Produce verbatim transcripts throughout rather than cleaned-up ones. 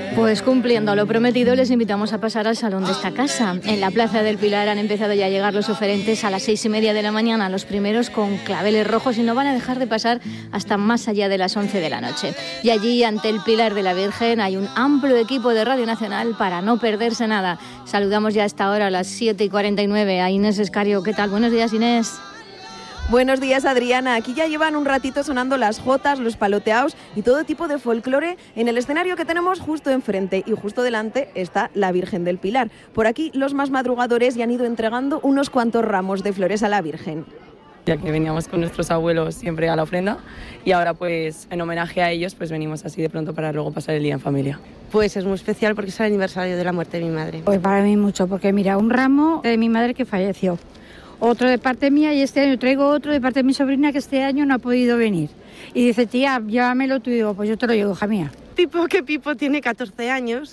Pues cumpliendo lo prometido, les invitamos a pasar al salón de esta casa. En la Plaza del Pilar han empezado ya a llegar los oferentes a las seis y media de la mañana, los primeros con claveles rojos, y no van a dejar de pasar hasta más allá de las once de la noche. Y allí, ante el Pilar de la Virgen, hay un amplio equipo de Radio Nacional para no perderse nada. Saludamos ya a esta hora, a las siete y cuarenta y nueve, a Inés Escario. ¿Qué tal? Buenos días, Inés. Buenos días, Adriana. Aquí ya llevan un ratito sonando las jotas, los paloteaos y todo tipo de folclore en el escenario que tenemos justo enfrente, y justo delante está la Virgen del Pilar. Por aquí los más madrugadores ya han ido entregando unos cuantos ramos de flores a la Virgen. Ya que veníamos con nuestros abuelos siempre a la ofrenda, y ahora pues en homenaje a ellos pues venimos así de pronto para luego pasar el día en familia. Pues es muy especial porque es el aniversario de la muerte de mi madre. Pues para mí mucho, porque mira, un ramo de mi madre que falleció, otro de parte mía, y este año traigo otro de parte de mi sobrina que este año no ha podido venir. Y dice, tía, llévamelo tú. Y digo, pues yo te lo llevo, hija mía. Pipo, que Pipo tiene catorce años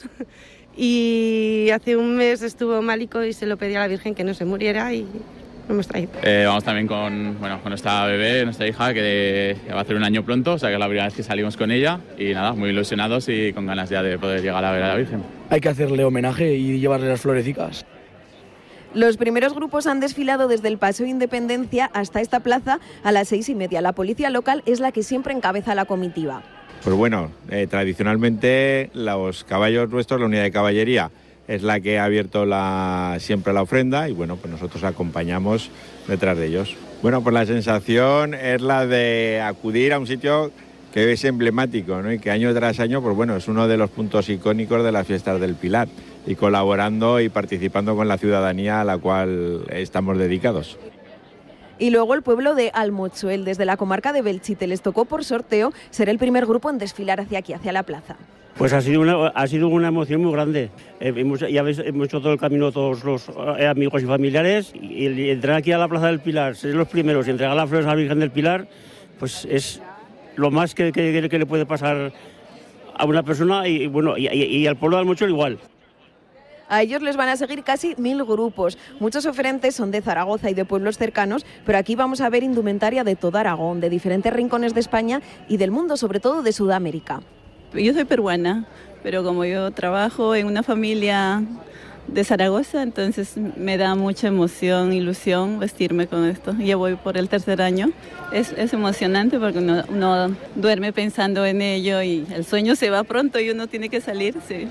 y hace un mes estuvo málico y se lo pedí a la Virgen que no se muriera y lo hemos traído. Eh, vamos también con, bueno, con nuestra bebé, nuestra hija, que va a hacer un año pronto, o sea que es la primera vez que salimos con ella, y nada, muy ilusionados y con ganas ya de poder llegar a ver a la Virgen. Hay que hacerle homenaje y llevarle las florecicas. Los primeros grupos han desfilado desde el Paseo Independencia hasta esta plaza a las seis y media. La policía local es la que siempre encabeza la comitiva. Pues bueno, eh, tradicionalmente los caballos nuestros, la unidad de caballería, es la que ha abierto la, siempre la ofrenda, y bueno, pues nosotros acompañamos detrás de ellos. Bueno, pues la sensación es la de acudir a un sitio que es emblemático, ¿no? Y que año tras año, pues bueno, es uno de los puntos icónicos de las fiestas del Pilar, y colaborando y participando con la ciudadanía a la cual estamos dedicados. Y luego el pueblo de Almochuel, desde la comarca de Belchite, les tocó por sorteo ser el primer grupo en desfilar hacia aquí, hacia la plaza. Pues ha sido una, ha sido una emoción muy grande. Eh, hemos, ya ves, hemos hecho todo el camino todos los eh, amigos y familiares, y, y entrar aquí a la Plaza del Pilar, ser los primeros y entregar las flores a la Virgen del Pilar, pues es lo más que, que, que le puede pasar a una persona, y bueno, y, y, y al pueblo de Almochuel igual. A ellos les van a seguir casi mil grupos. Muchos oferentes son de Zaragoza y de pueblos cercanos, pero aquí vamos a ver indumentaria de todo Aragón, de diferentes rincones de España y del mundo, sobre todo de Sudamérica. Yo soy peruana, pero como yo trabajo en una familia de Zaragoza, entonces me da mucha emoción, ilusión vestirme con esto. Ya voy por el tercer año. Es, es emocionante porque uno, uno duerme pensando en ello y el sueño se va pronto y uno tiene que salir, sí.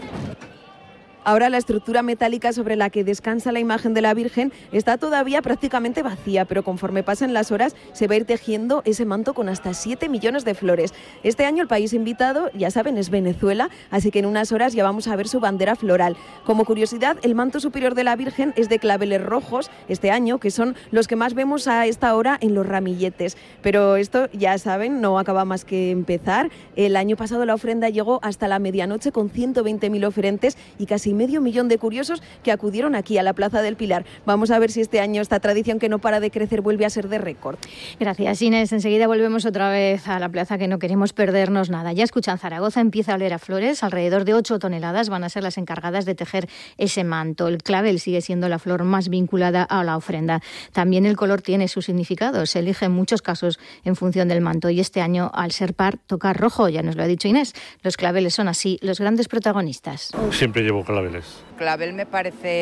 Ahora la estructura metálica sobre la que descansa la imagen de la Virgen está todavía prácticamente vacía, pero conforme pasen las horas se va a ir tejiendo ese manto con hasta siete millones de flores. Este año el país invitado, ya saben, es Venezuela, así que en unas horas ya vamos a ver su bandera floral. Como curiosidad, el manto superior de la Virgen es de claveles rojos este año, que son los que más vemos a esta hora en los ramilletes. Pero esto, ya saben, no acaba más que empezar. El año pasado la ofrenda llegó hasta la medianoche con ciento veinte mil oferentes y casi medio millón de curiosos que acudieron aquí a la Plaza del Pilar. Vamos a ver si este año esta tradición que no para de crecer vuelve a ser de récord. Gracias, Inés. Enseguida volvemos otra vez a la plaza, que no queremos perdernos nada. Ya escuchan, Zaragoza empieza a oler a flores. Alrededor de ocho toneladas van a ser las encargadas de tejer ese manto. El clavel sigue siendo la flor más vinculada a la ofrenda. También el color tiene su significado. Se elige en muchos casos en función del manto, y este año, al ser par, toca rojo. Ya nos lo ha dicho Inés. Los claveles son así los grandes protagonistas. Siempre llevo claveles. Clavel me parece